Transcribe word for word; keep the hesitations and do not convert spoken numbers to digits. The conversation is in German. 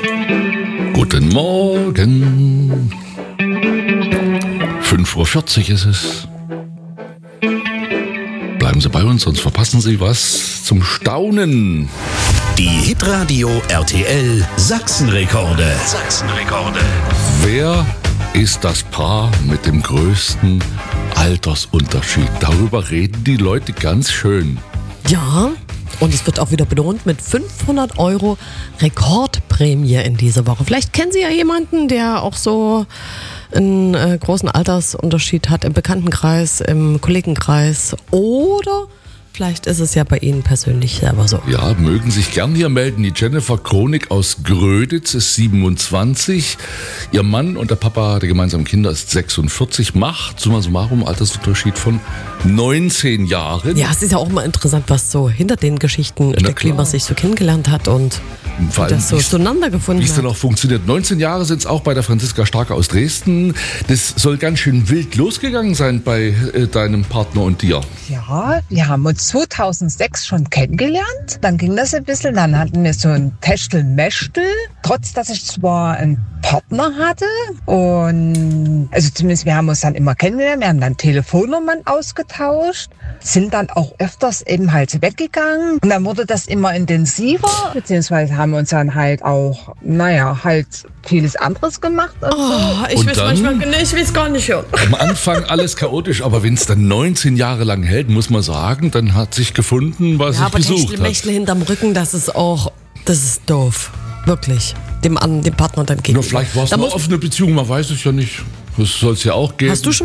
Guten Morgen. fünf Uhr vierzig ist es. Bleiben Sie bei uns, sonst verpassen Sie was zum Staunen. Die Hitradio R T L Sachsenrekorde. Sachsenrekorde. Wer ist das Paar mit dem größten Altersunterschied? Darüber reden die Leute ganz schön. Ja, und es wird auch wieder belohnt mit fünfhundert Euro Rekordprämie in dieser Woche. Vielleicht kennen Sie ja jemanden, der auch so einen äh, großen Altersunterschied hat im Bekanntenkreis, im Kollegenkreis, oder vielleicht ist es ja bei Ihnen persönlich selber so. Ja, mögen sich gern hier melden. Die Jennifer Kronig aus Gröditz ist siebenundzwanzig. Ihr Mann und der Papa der gemeinsamen Kinder ist sechsundvierzig. Macht summa summarum Altersunterschied von neunzehn Jahren. Ja, es ist ja auch mal interessant, was so hinter den Geschichten steckt, wie man sich so kennengelernt hat und Vor allem, das so wie zueinander gefunden es hat. dann auch funktioniert. neunzehn Jahre sind es auch bei der Franziska Starke aus Dresden. Das soll ganz schön wild losgegangen sein bei äh, deinem Partner und dir. Ja, wir haben uns zweitausendsechs schon kennengelernt. Dann ging das ein bisschen, dann hatten wir so ein Techtelmechtel. Trotz, dass ich zwar einen Partner hatte und, also zumindest wir haben uns dann immer kennengelernt, wir haben dann Telefonnummern ausgetauscht, sind dann auch öfters eben halt weggegangen und dann wurde das immer intensiver, beziehungsweise haben wir uns dann halt auch, naja, halt vieles anderes gemacht. Und Oh, ich Und weiß dann? manchmal, nee, ich weiß gar nicht. Ja. Am Anfang alles chaotisch, aber wenn es dann neunzehn Jahre lang hält, muss man sagen, dann hat sich gefunden, was Ja, sich aber gesucht Techtelmechtel hat. hinterm Rücken, das ist auch, das ist doof. Wirklich. Dem, an, dem Partner dann Nur gegenüber. vielleicht war es Da eine muss- offene Beziehung, man weiß es ja nicht. Das soll es ja auch geben. Hast du schon